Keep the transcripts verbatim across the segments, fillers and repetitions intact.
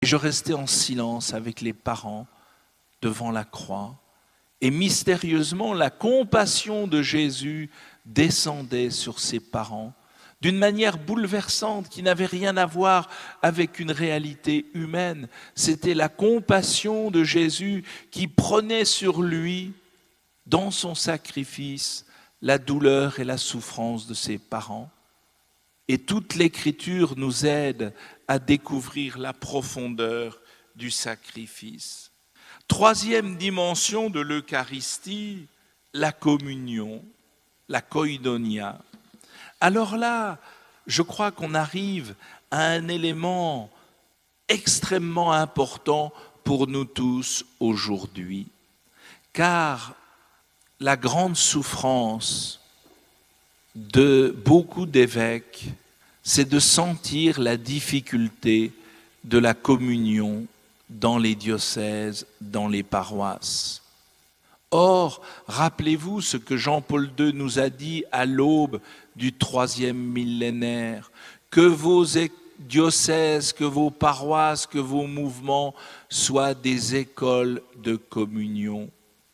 Et je restais en silence avec les parents devant la croix. Et mystérieusement, la compassion de Jésus descendait sur ses parents d'une manière bouleversante qui n'avait rien à voir avec une réalité humaine. C'était la compassion de Jésus qui prenait sur lui, dans son sacrifice, la douleur et la souffrance de ses parents. Et toute l'Écriture nous aide à découvrir la profondeur du sacrifice. Troisième dimension de l'Eucharistie, la communion, la koinonia. Alors là, je crois qu'on arrive à un élément extrêmement important pour nous tous aujourd'hui. Car la grande souffrance de beaucoup d'évêques, c'est de sentir la difficulté de la communion dans les diocèses, dans les paroisses. Or, rappelez-vous ce que Jean-Paul deux nous a dit à l'aube du troisième millénaire, que vos diocèses, que vos paroisses, que vos mouvements soient des écoles de communion.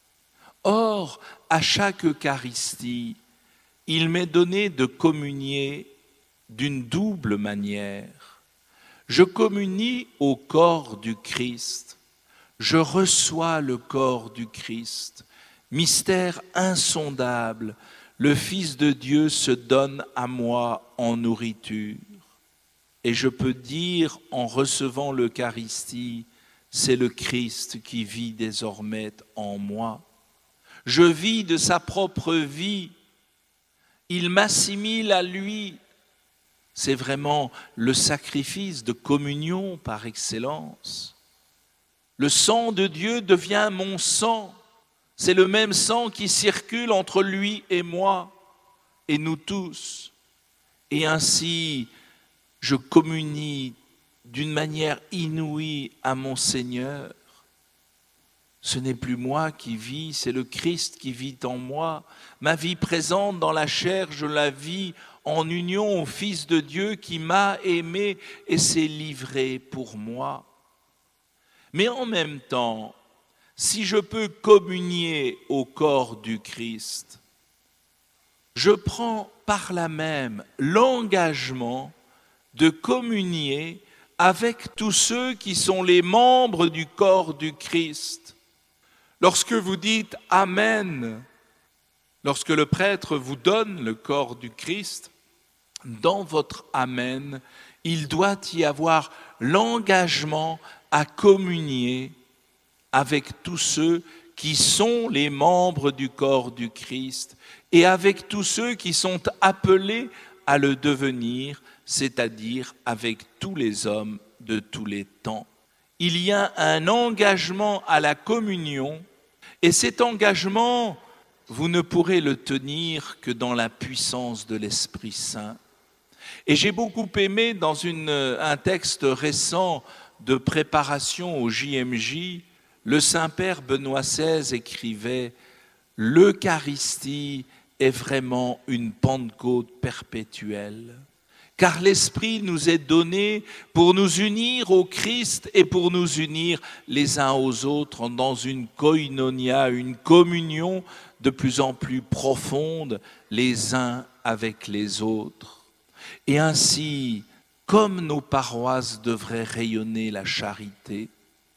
Or, à chaque Eucharistie, il m'est donné de communier d'une double manière. Je communie au corps du Christ, je reçois le corps du Christ, mystère insondable, le Fils de Dieu se donne à moi en nourriture. Et je peux dire en recevant l'Eucharistie, c'est le Christ qui vit désormais en moi. Je vis de sa propre vie, il m'assimile à lui. C'est vraiment le sacrifice de communion par excellence. Le sang de Dieu devient mon sang. C'est le même sang qui circule entre lui et moi, et nous tous. Et ainsi, je communie d'une manière inouïe à mon Seigneur. Ce n'est plus moi qui vis, c'est le Christ qui vit en moi. Ma vie présente dans la chair, je la vis en union au Fils de Dieu qui m'a aimé et s'est livré pour moi. Mais en même temps, si je peux communier au corps du Christ, je prends par là même l'engagement de communier avec tous ceux qui sont les membres du corps du Christ. Lorsque vous dites « Amen », lorsque le prêtre vous donne le corps du Christ, dans votre « Amen », il doit y avoir l'engagement à communier avec tous ceux qui sont les membres du corps du Christ et avec tous ceux qui sont appelés à le devenir, c'est-à-dire avec tous les hommes de tous les temps. Il y a un engagement à la communion et cet engagement, vous ne pourrez le tenir que dans la puissance de l'Esprit Saint. Et j'ai beaucoup aimé dans une, un texte récent de préparation au J M J, le Saint-Père Benoît seize écrivait « L'Eucharistie est vraiment une Pentecôte perpétuelle, car l'Esprit nous est donné pour nous unir au Christ et pour nous unir les uns aux autres dans une koinonia, une communion de plus en plus profonde les uns avec les autres. Et ainsi, comme nos paroisses devraient rayonner la charité,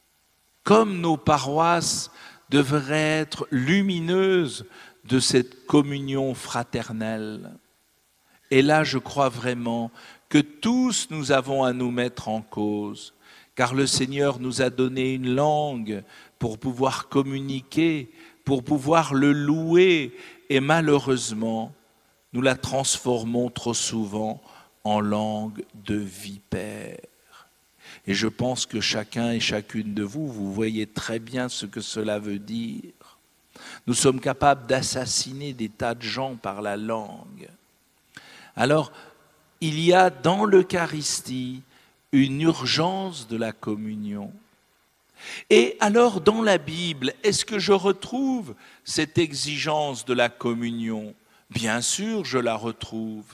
comme nos paroisses devraient être lumineuses de cette communion fraternelle. Et là, je crois vraiment que tous nous avons à nous mettre en cause, car le Seigneur nous a donné une langue pour pouvoir communiquer, pour pouvoir le louer, et malheureusement, nous la transformons trop souvent en langue de vipère. Et je pense que chacun et chacune de vous, vous voyez très bien ce que cela veut dire. Nous sommes capables d'assassiner des tas de gens par la langue. Alors, il y a dans l'Eucharistie une urgence de la communion. Et alors, dans la Bible, est-ce que je retrouve cette exigence de la communion ? Bien sûr, je la retrouve.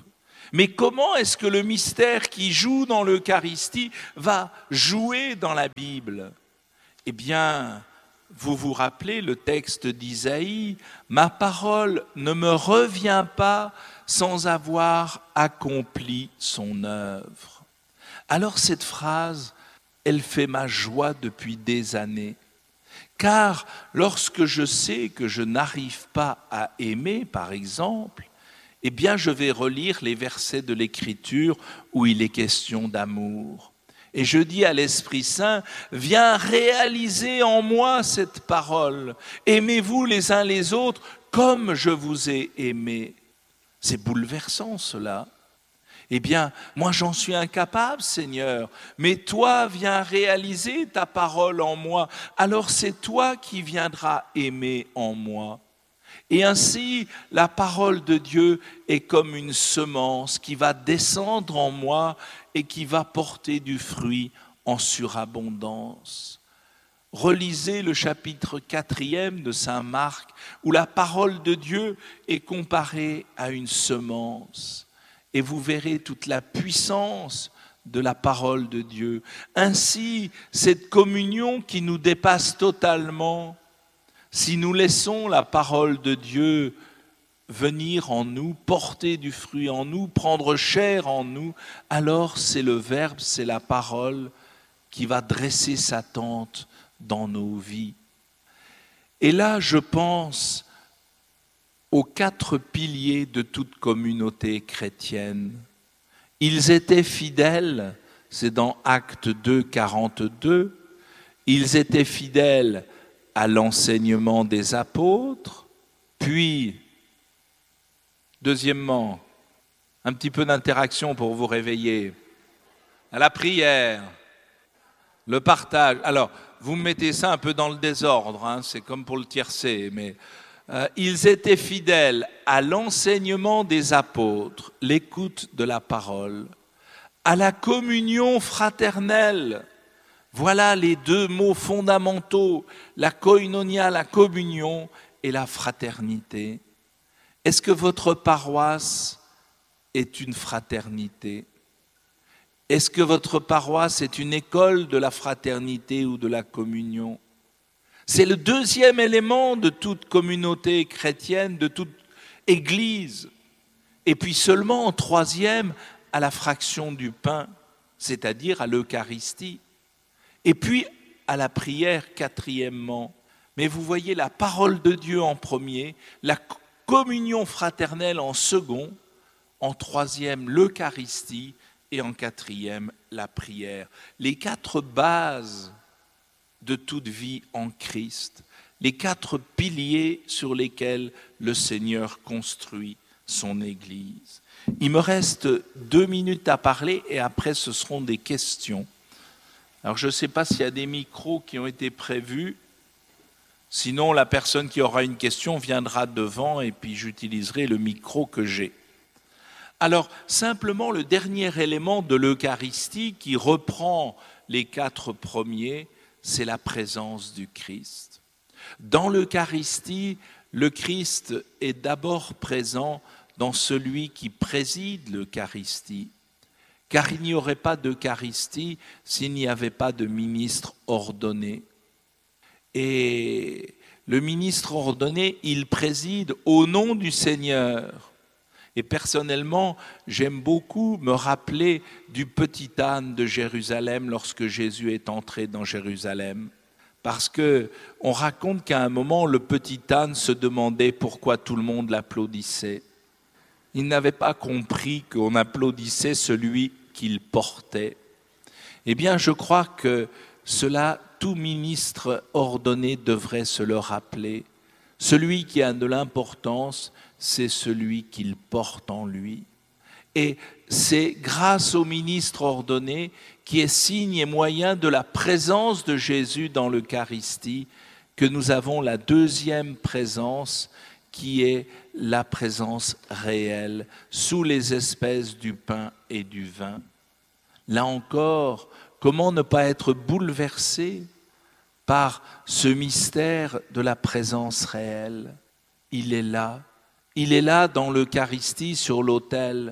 Mais comment est-ce que le mystère qui joue dans l'Eucharistie va jouer dans la Bible ? Eh bien, vous vous rappelez le texte d'Isaïe, « Ma parole ne me revient pas sans avoir accompli son œuvre. » Alors cette phrase, elle fait ma joie depuis des années. Car lorsque je sais que je n'arrive pas à aimer, par exemple, eh bien je vais relire les versets de l'Écriture où il est question d'amour. Et je dis à l'Esprit Saint, viens réaliser en moi cette parole. Aimez-vous les uns les autres comme je vous ai aimé. C'est bouleversant cela. Eh bien, moi j'en suis incapable, Seigneur, mais toi viens réaliser ta parole en moi. Alors c'est toi qui viendras aimer en moi. Et ainsi, la parole de Dieu est comme une semence qui va descendre en moi et qui va porter du fruit en surabondance. Relisez le chapitre quatrième de saint Marc, où la parole de Dieu est comparée à une semence. Et vous verrez toute la puissance de la parole de Dieu. Ainsi, cette communion qui nous dépasse totalement, si nous laissons la parole de Dieu venir en nous, porter du fruit en nous, prendre chair en nous, alors c'est le Verbe, c'est la parole qui va dresser sa tente dans nos vies. Et là, je pense aux quatre piliers de toute communauté chrétienne. Ils étaient fidèles, c'est dans Actes deux, quarante-deux, ils étaient fidèles à l'enseignement des apôtres, puis, deuxièmement, un petit peu d'interaction pour vous réveiller, à la prière, le partage. Alors, vous mettez ça un peu dans le désordre, hein, c'est comme pour le tiercé, mais euh, ils étaient fidèles à l'enseignement des apôtres, l'écoute de la parole, à la communion fraternelle. Voilà les deux mots fondamentaux, la koinonia, la communion et la fraternité. Est-ce que votre paroisse est une fraternité ? Est-ce que votre paroisse est une école de la fraternité ou de la communion ? C'est le deuxième élément de toute communauté chrétienne, de toute église. Et puis seulement en troisième, à la fraction du pain, c'est-à-dire à l'Eucharistie. Et puis à la prière, quatrièmement. Mais vous voyez la parole de Dieu en premier, la communion fraternelle en second, en troisième, l'Eucharistie, et en quatrième, la prière. Les quatre bases de toute vie en Christ, les quatre piliers sur lesquels le Seigneur construit son Église. Il me reste deux minutes à parler et après ce seront des questions. Alors je ne sais pas s'il y a des micros qui ont été prévus, sinon la personne qui aura une question viendra devant et puis j'utiliserai le micro que j'ai. Alors, simplement, le dernier élément de l'Eucharistie qui reprend les quatre premiers, c'est la présence du Christ. Dans l'Eucharistie, le Christ est d'abord présent dans celui qui préside l'Eucharistie, car il n'y aurait pas d'Eucharistie s'il n'y avait pas de ministre ordonné. Et le ministre ordonné, il préside au nom du Seigneur. Et personnellement, j'aime beaucoup me rappeler du petit âne de Jérusalem lorsque Jésus est entré dans Jérusalem. Parce qu'on raconte qu'à un moment, le petit âne se demandait pourquoi tout le monde l'applaudissait. Il n'avait pas compris qu'on applaudissait celui qu'il portait. Eh bien, je crois que cela, tout ministre ordonné devrait se le rappeler. Celui qui a de l'importance, c'est celui qu'il porte en lui. Et c'est grâce au ministre ordonné qui est signe et moyen de la présence de Jésus dans l'Eucharistie que nous avons la deuxième présence qui est la présence réelle sous les espèces du pain et du vin. Là encore, comment ne pas être bouleversé par ce mystère de la présence réelle ? Il est là. Il est là dans l'Eucharistie sur l'autel.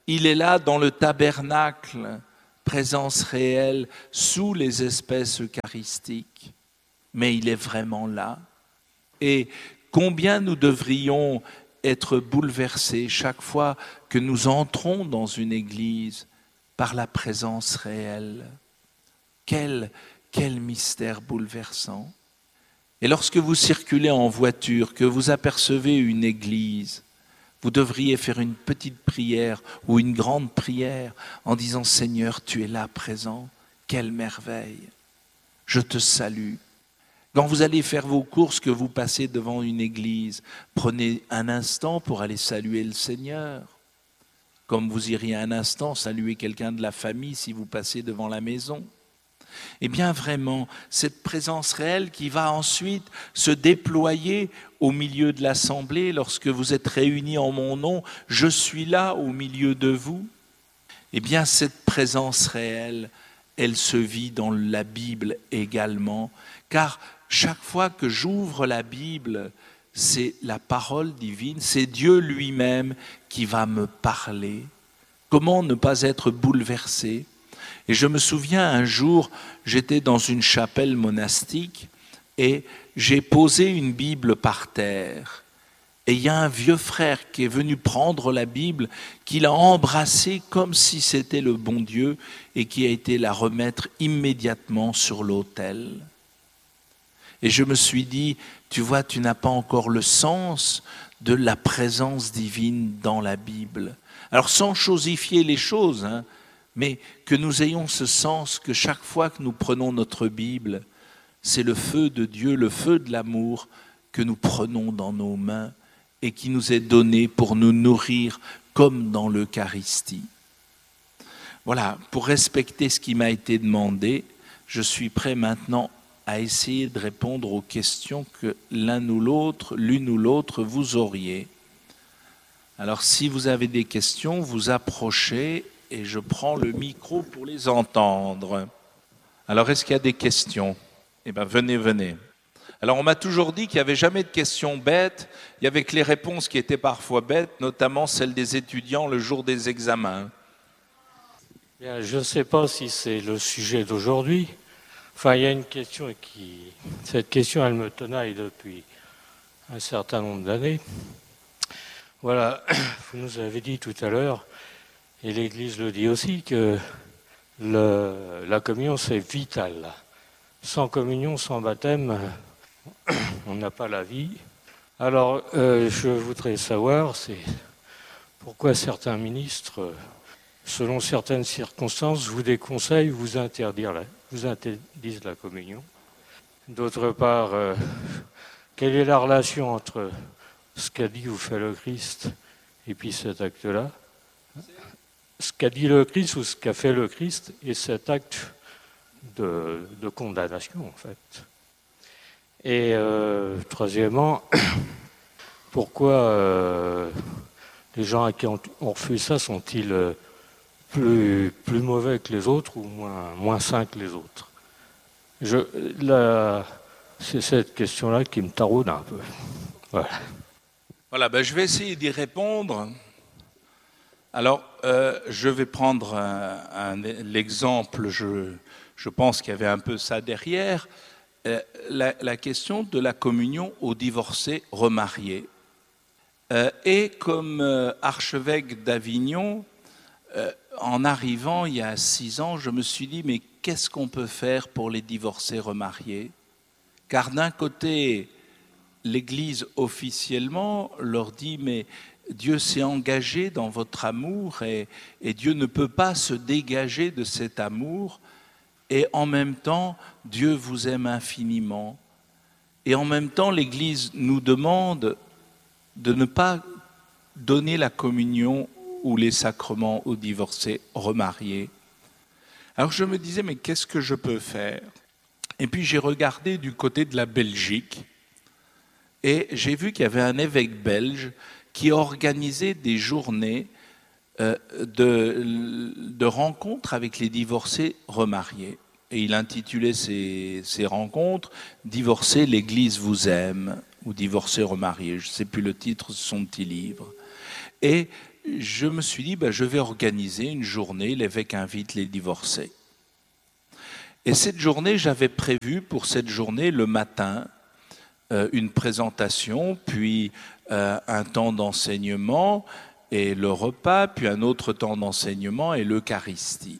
Il est là dans le tabernacle, présence réelle, sous les espèces eucharistiques. Mais il est vraiment là. Et combien nous devrions être bouleversés chaque fois que nous entrons dans une église par la présence réelle. Quel, quel mystère bouleversant. Et lorsque vous circulez en voiture, que vous apercevez une église, vous devriez faire une petite prière ou une grande prière en disant « Seigneur, tu es là présent, quelle merveille, je te salue ». Quand vous allez faire vos courses, que vous passez devant une église, prenez un instant pour aller saluer le Seigneur. Comme vous iriez un instant saluer quelqu'un de la famille si vous passez devant la maison. Eh bien vraiment, cette présence réelle qui va ensuite se déployer au milieu de l'assemblée lorsque vous êtes réunis en mon nom, je suis là au milieu de vous. Eh bien cette présence réelle, elle se vit dans la Bible également, car chaque fois que j'ouvre la Bible, c'est la parole divine, c'est Dieu lui-même qui va me parler. Comment ne pas être bouleversé ? Et je me souviens un jour, j'étais dans une chapelle monastique et j'ai posé une Bible par terre. Et il y a un vieux frère qui est venu prendre la Bible, qui l'a embrassée comme si c'était le bon Dieu et qui a été la remettre immédiatement sur l'autel. Et je me suis dit, tu vois, tu n'as pas encore le sens de la présence divine dans la Bible. Alors sans chosifier les choses, hein, mais que nous ayons ce sens que chaque fois que nous prenons notre Bible, c'est le feu de Dieu, le feu de l'amour que nous prenons dans nos mains et qui nous est donné pour nous nourrir comme dans l'Eucharistie. Voilà, pour respecter ce qui m'a été demandé, je suis prêt maintenant à essayer de répondre aux questions que l'un ou l'autre, l'une ou l'autre, vous auriez. Alors, si vous avez des questions, vous approchez et je prends le micro pour les entendre. Alors, est-ce qu'il y a des questions ? Eh bien, venez, venez. Alors, on m'a toujours dit qu'il n'y avait jamais de questions bêtes. Il y avait que les réponses qui étaient parfois bêtes, notamment celles des étudiants le jour des examens. Bien, je ne sais pas si c'est le sujet d'aujourd'hui. Enfin, il y a une question qui... Cette question, elle me tenaille depuis un certain nombre d'années. Voilà, vous nous avez dit tout à l'heure, et l'Église le dit aussi, que le, la communion, c'est vital. Sans communion, sans baptême, on n'a pas la vie. Alors, euh, je voudrais savoir, c'est pourquoi certains ministres, selon certaines circonstances, vous déconseillent, vous interdire la, vous interdisent la communion. D'autre part, euh, quelle est la relation entre ce qu'a dit ou fait le Christ et puis cet acte-là ? Ce qu'a dit le Christ ou ce qu'a fait le Christ et cet acte de, de condamnation, en fait. Et euh, troisièmement, pourquoi euh, les gens à qui on, on refuse ça sont-ils plus, plus mauvais que les autres ou moins, moins sains que les autres ? Je, la, c'est cette question-là qui me taraude un peu. Voilà. Voilà, ben je vais essayer d'y répondre. Alors, euh, je vais prendre un, un, l'exemple, je, je pense qu'il y avait un peu ça derrière, euh, la, la question de la communion aux divorcés remariés. Euh, et comme euh, archevêque d'Avignon, euh, en arrivant il y a six ans, je me suis dit, mais qu'est-ce qu'on peut faire pour les divorcés remariés ? Car d'un côté, l'Église officiellement leur dit, mais Dieu s'est engagé dans votre amour et, et Dieu ne peut pas se dégager de cet amour. Et en même temps, Dieu vous aime infiniment. Et en même temps, l'Église nous demande de ne pas donner la communion ou les sacrements aux divorcés remariés. Alors je me disais, mais qu'est-ce que je peux faire ? Et puis j'ai regardé du côté de la Belgique et j'ai vu qu'il y avait un évêque belge qui organisait des journées euh, de, de rencontres avec les divorcés remariés. Et il intitulait ces, ces rencontres « Divorcés, l'Église vous aime » ou « Divorcés remariés ». Je ne sais plus le titre de son petit livre. Et je me suis dit, ben, je vais organiser une journée, l'évêque invite les divorcés. Et cette journée, j'avais prévu pour cette journée le matin euh, une présentation, puis euh, un temps d'enseignement et le repas, puis un autre temps d'enseignement et l'Eucharistie.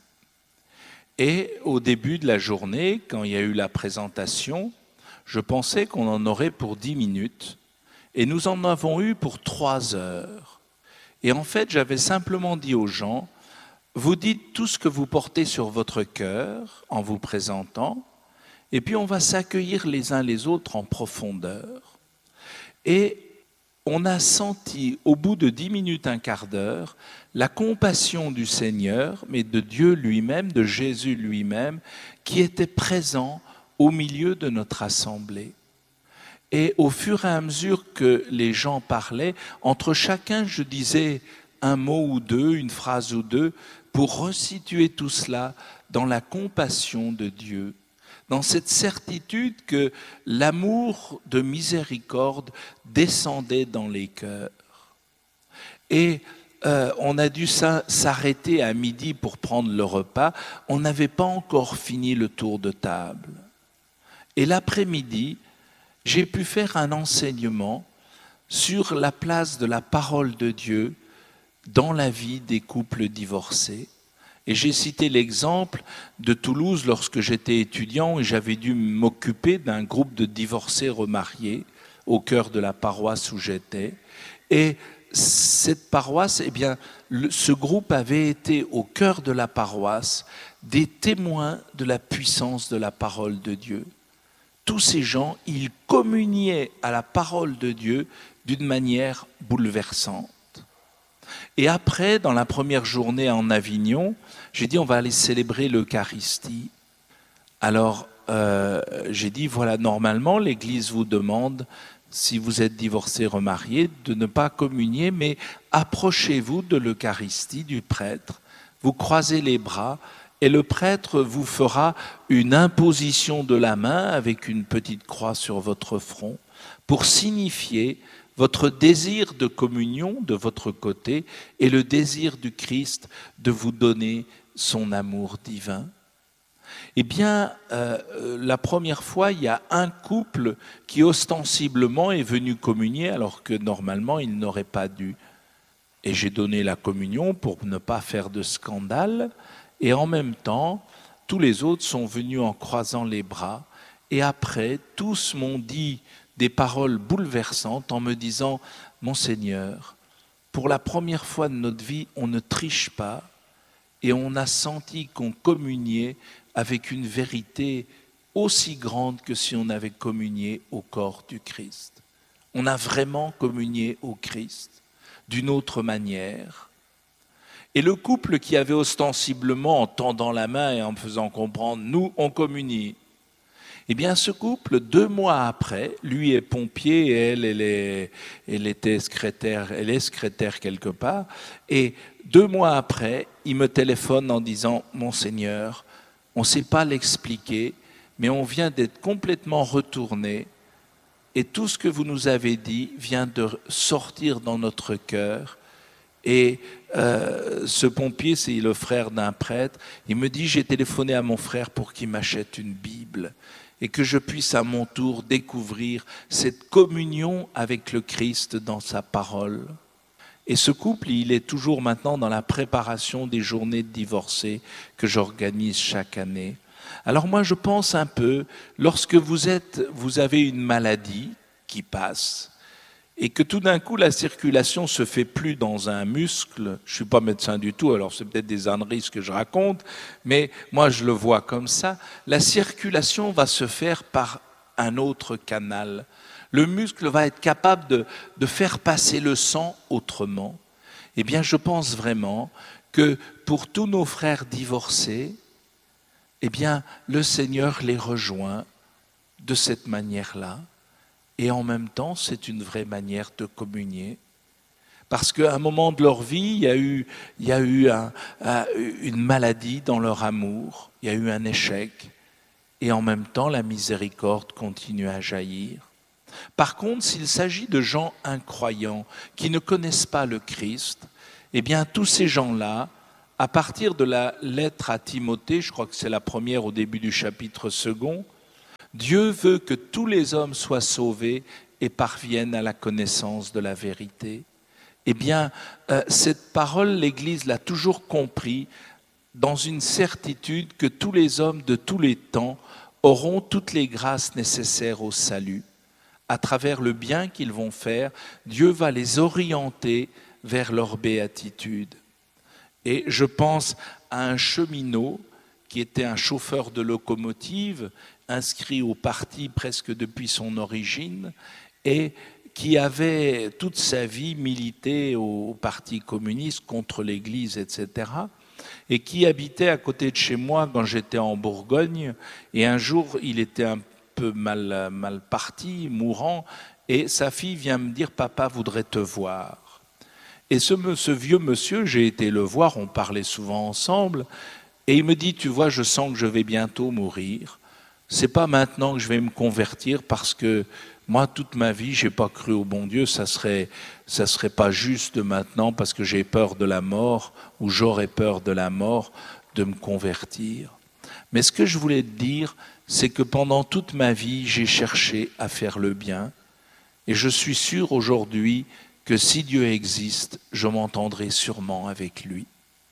Et au début de la journée, quand il y a eu la présentation, je pensais qu'on en aurait pour dix minutes et nous en avons eu pour trois heures. Et en fait, j'avais simplement dit aux gens, vous dites tout ce que vous portez sur votre cœur en vous présentant, et puis on va s'accueillir les uns les autres en profondeur. Et on a senti, au bout de dix minutes, un quart d'heure, la compassion du Seigneur, mais de Dieu lui-même, de Jésus lui-même, qui était présent au milieu de notre assemblée. Et au fur et à mesure que les gens parlaient, entre chacun, je disais un mot ou deux, une phrase ou deux, pour resituer tout cela dans la compassion de Dieu, dans cette certitude que l'amour de miséricorde descendait dans les cœurs. Et euh, on a dû s'arrêter à midi pour prendre le repas. On n'avait pas encore fini le tour de table. Et l'après-midi, j'ai pu faire un enseignement sur la place de la parole de Dieu dans la vie des couples divorcés. Et j'ai cité l'exemple de Toulouse lorsque j'étais étudiant et j'avais dû m'occuper d'un groupe de divorcés remariés au cœur de la paroisse où j'étais. Et cette paroisse, eh bien, le, ce groupe avait été au cœur de la paroisse des témoins de la puissance de la parole de Dieu. Tous ces gens, ils communiaient à la parole de Dieu d'une manière bouleversante. Et après, dans la première journée en Avignon, j'ai dit on va aller célébrer l'Eucharistie. Alors, euh, j'ai dit voilà, normalement, l'Église vous demande, si vous êtes divorcé, remarié, de ne pas communier, mais approchez-vous de l'Eucharistie, du prêtre, vous croisez les bras, et le prêtre vous fera une imposition de la main avec une petite croix sur votre front pour signifier votre désir de communion de votre côté et le désir du Christ de vous donner son amour divin. Eh bien, euh, la première fois, il y a un couple qui ostensiblement est venu communier alors que normalement il n'aurait pas dû. Et j'ai donné la communion pour ne pas faire de scandale. Et en même temps, tous les autres sont venus en croisant les bras. Et après, tous m'ont dit des paroles bouleversantes en me disant « Monseigneur, pour la première fois de notre vie, on ne triche pas et on a senti qu'on communiait avec une vérité aussi grande que si on avait communié au corps du Christ. On a vraiment communié au Christ d'une autre manière. » Et le couple qui avait ostensiblement, en tendant la main et en me faisant comprendre « nous, on communie », eh bien, ce couple, deux mois après, lui est pompier et elle, elle, est, elle était secrétaire, elle est secrétaire quelque part, et deux mois après, il me téléphone en disant « Monseigneur, on ne sait pas l'expliquer, mais on vient d'être complètement retourné et tout ce que vous nous avez dit vient de sortir dans notre cœur. » Et euh, ce pompier, c'est le frère d'un prêtre, il me dit « J'ai téléphoné à mon frère pour qu'il m'achète une Bible. » Et que je puisse à mon tour découvrir cette communion avec le Christ dans sa parole. Et ce couple, il est toujours maintenant dans la préparation des journées de divorcés que j'organise chaque année. Alors moi, je pense un peu, lorsque vous êtes, vous avez une maladie qui passe, et que tout d'un coup, la circulation se fait plus dans un muscle. Je ne suis pas médecin du tout, alors c'est peut-être des âneries ce que je raconte, mais moi je le vois comme ça. La circulation va se faire par un autre canal. Le muscle va être capable de, de faire passer le sang autrement. Eh bien, je pense vraiment que pour tous nos frères divorcés, eh bien, le Seigneur les rejoint de cette manière-là. Et en même temps, c'est une vraie manière de communier. Parce qu'à un moment de leur vie, il y a eu, il y a eu un, un, une maladie dans leur amour, il y a eu un échec. Et en même temps, la miséricorde continue à jaillir. Par contre, s'il s'agit de gens incroyants, qui ne connaissent pas le Christ, eh bien tous ces gens-là, à partir de la lettre à Timothée, je crois que c'est la première au début du chapitre second, Dieu veut que tous les hommes soient sauvés et parviennent à la connaissance de la vérité. Eh bien, euh, cette parole, l'Église l'a toujours compris dans une certitude que tous les hommes de tous les temps auront toutes les grâces nécessaires au salut. À travers le bien qu'ils vont faire, Dieu va les orienter vers leur béatitude. Et je pense à un cheminot qui était un chauffeur de locomotive, inscrit au parti presque depuis son origine, et qui avait toute sa vie milité au Parti communiste contre l'Église, et cetera, et qui habitait à côté de chez moi quand j'étais en Bourgogne, et un jour il était un peu mal, mal parti, mourant, et sa fille vient me dire « Papa voudrait te voir ». Et ce, ce vieux monsieur, j'ai été le voir, on parlait souvent ensemble, et il me dit, tu vois, je sens que je vais bientôt mourir. C'est pas maintenant que je vais me convertir parce que moi, toute ma vie, j'ai pas cru au bon Dieu, ça serait, ça serait pas juste maintenant parce que j'ai peur de la mort ou j'aurais peur de la mort de me convertir. Mais ce que je voulais te dire, c'est que pendant toute ma vie, j'ai cherché à faire le bien et je suis sûr aujourd'hui que si Dieu existe, je m'entendrai sûrement avec lui.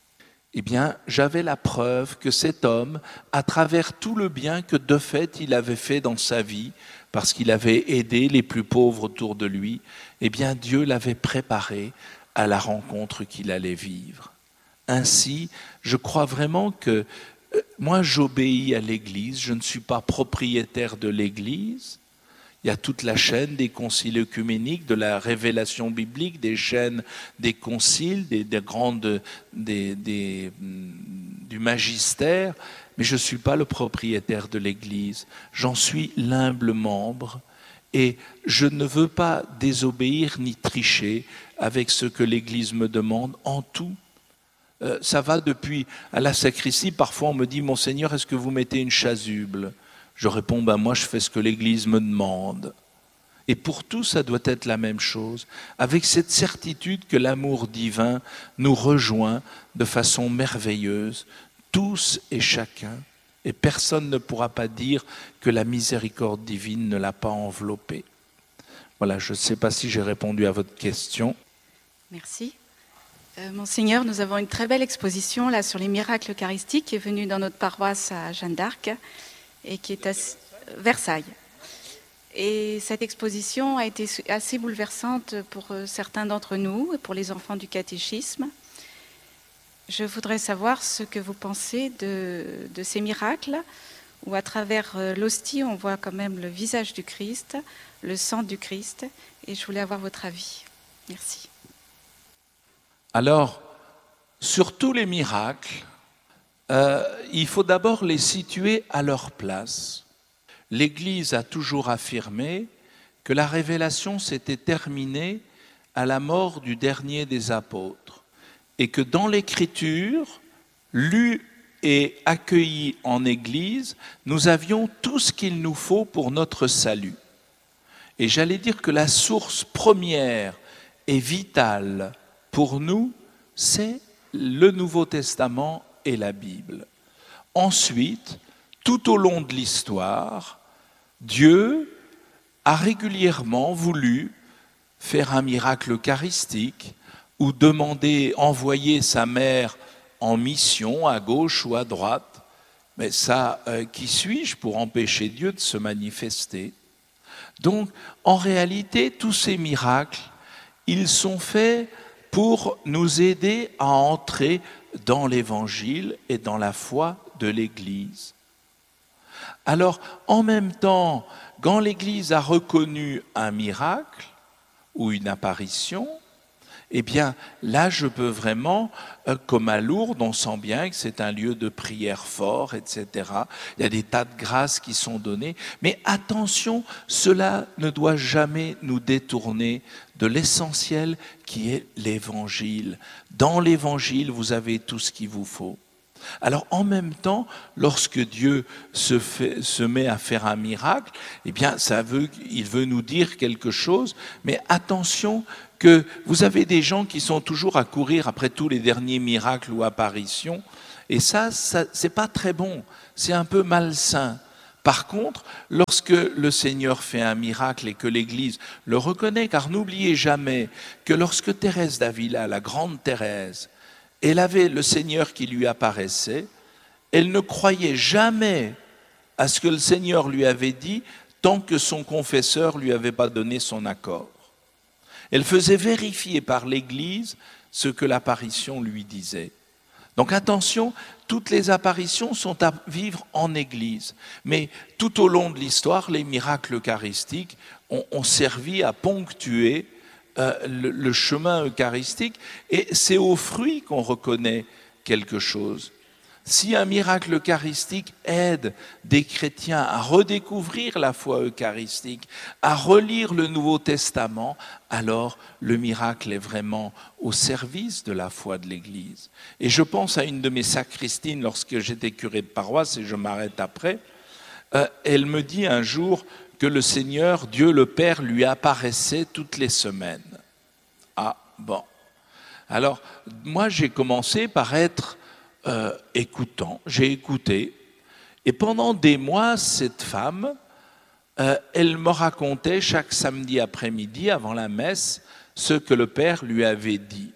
Eh bien, j'avais la preuve que cet homme, à travers tout le bien que de fait il avait fait dans sa vie, parce qu'il avait aidé les plus pauvres autour de lui, eh bien Dieu l'avait préparé à la rencontre qu'il allait vivre. Ainsi, je crois vraiment que euh, moi j'obéis à l'Église, je ne suis pas propriétaire de l'Église. Il y a toute la chaîne des conciles œcuméniques, de la révélation biblique, des chaînes des conciles, des, des grandes, des, des, du magistère, mais je ne suis pas le propriétaire de l'Église. J'en suis l'humble membre et je ne veux pas désobéir ni tricher avec ce que l'Église me demande en tout. Euh, ça va depuis à la sacristie, parfois on me dit « Monseigneur, est-ce que vous mettez une chasuble ?» Je réponds, ben moi je fais ce que l'Église me demande. Et pour tout, ça doit être la même chose, avec cette certitude que l'amour divin nous rejoint de façon merveilleuse, tous et chacun, et personne ne pourra pas dire que la miséricorde divine ne l'a pas enveloppé. Voilà, je ne sais pas si j'ai répondu à votre question. Merci. Euh, Monseigneur, nous avons une très belle exposition là sur les miracles eucharistiques qui est venue dans notre paroisse à Jeanne d'Arc, et qui est à Versailles. Et cette exposition a été assez bouleversante pour certains d'entre nous et pour les enfants du catéchisme. Je voudrais savoir ce que vous pensez de, de ces miracles, où à travers l'hostie, on voit quand même le visage du Christ, le sang du Christ, et je voulais avoir votre avis. Merci. Alors, sur tous les miracles, Euh, il faut d'abord les situer à leur place. L'Église a toujours affirmé que la révélation s'était terminée à la mort du dernier des apôtres et que dans l'Écriture, lue et accueillie en Église, nous avions tout ce qu'il nous faut pour notre salut. Et j'allais dire que la source première et vitale pour nous, c'est le Nouveau Testament et la Bible. Ensuite, tout au long de l'histoire, Dieu a régulièrement voulu faire un miracle eucharistique ou demander, envoyer sa mère en mission à gauche ou à droite. Mais ça, euh, qui suis-je pour empêcher Dieu de se manifester? Donc, en réalité, tous ces miracles, ils sont faits pour nous aider à entrer dans l'Évangile et dans la foi de l'Église. Alors, en même temps, quand l'Église a reconnu un miracle ou une apparition, eh bien, là, je peux vraiment, euh, comme à Lourdes, on sent bien que c'est un lieu de prière fort, et cetera. Il y a des tas de grâces qui sont données. Mais attention, cela ne doit jamais nous détourner de l'essentiel qui est l'Évangile. Dans l'Évangile, vous avez tout ce qu'il vous faut. Alors, en même temps, lorsque Dieu se, fait, se met à faire un miracle, eh bien, ça veut, il veut nous dire quelque chose, mais attention que vous avez des gens qui sont toujours à courir après tous les derniers miracles ou apparitions, et ça, ça c'est pas très bon, c'est un peu malsain. Par contre, lorsque le Seigneur fait un miracle et que l'Église le reconnaît, car n'oubliez jamais que lorsque Thérèse d'Avila, la grande Thérèse, elle avait le Seigneur qui lui apparaissait, elle ne croyait jamais à ce que le Seigneur lui avait dit tant que son confesseur ne lui avait pas donné son accord. Elle faisait vérifier par l'Église ce que l'apparition lui disait. Donc attention, toutes les apparitions sont à vivre en Église. Mais tout au long de l'histoire, les miracles eucharistiques ont, ont servi à ponctuer euh, le, le chemin eucharistique. Et c'est aux fruits qu'on reconnaît quelque chose. Si un miracle eucharistique aide des chrétiens à redécouvrir la foi eucharistique, à relire le Nouveau Testament, alors le miracle est vraiment au service de la foi de l'Église. Et je pense à une de mes sacristines lorsque j'étais curé de paroisse, et je m'arrête après, euh, elle me dit un jour que le Seigneur, Dieu le Père, lui apparaissait toutes les semaines. Ah, bon. Alors, moi j'ai commencé par être Euh, écoutant, j'ai écouté, et pendant des mois, cette femme, euh, elle me racontait chaque samedi après-midi, avant la messe, ce que le Père lui avait dit.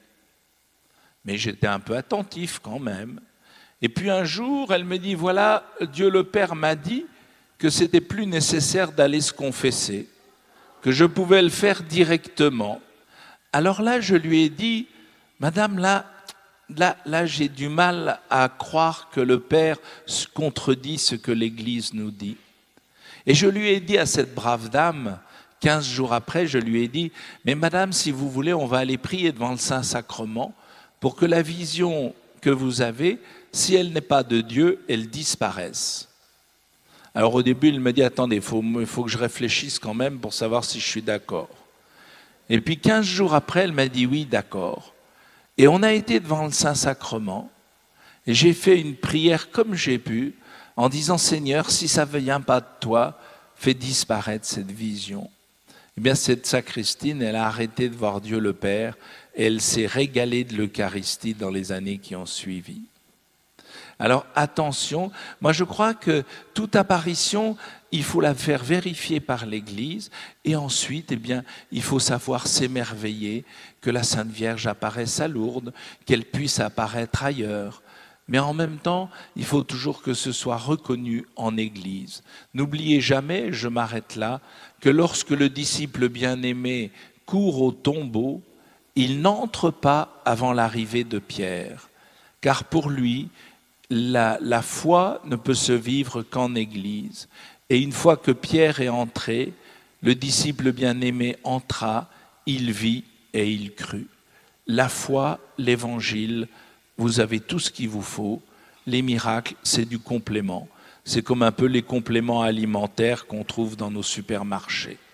Mais j'étais un peu attentif quand même. Et puis un jour, elle me dit, voilà, Dieu le Père m'a dit que c'était plus nécessaire d'aller se confesser, que je pouvais le faire directement. Alors là, je lui ai dit, Madame, là, Là, là, j'ai du mal à croire que le Père contredit ce que l'Église nous dit. Et je lui ai dit à cette brave dame, quinze jours après, je lui ai dit, mais madame, si vous voulez, on va aller prier devant le Saint-Sacrement pour que la vision que vous avez, si elle n'est pas de Dieu, elle disparaisse. Alors au début, il me dit, attendez, il faut, faut que je réfléchisse quand même pour savoir si je suis d'accord. Et puis quinze jours après, elle m'a dit, oui, d'accord. Et on a été devant le Saint-Sacrement, et j'ai fait une prière comme j'ai pu, en disant, Seigneur, si ça ne vient pas de toi, fais disparaître cette vision. Eh bien, cette sacristine, elle a arrêté de voir Dieu le Père, et elle s'est régalée de l'Eucharistie dans les années qui ont suivi. Alors attention, moi je crois que toute apparition, il faut la faire vérifier par l'Église, et ensuite, eh bien, il faut savoir s'émerveiller que la Sainte Vierge apparaisse à Lourdes, qu'elle puisse apparaître ailleurs. Mais en même temps, il faut toujours que ce soit reconnu en Église. N'oubliez jamais, je m'arrête là, que lorsque le disciple bien-aimé court au tombeau, il n'entre pas avant l'arrivée de Pierre, car pour lui, La, la foi ne peut se vivre qu'en Église. Et une fois que Pierre est entré, le disciple bien-aimé entra, il vit et il crut. La foi, l'Évangile, vous avez tout ce qu'il vous faut. Les miracles, c'est du complément. C'est comme un peu les compléments alimentaires qu'on trouve dans nos supermarchés.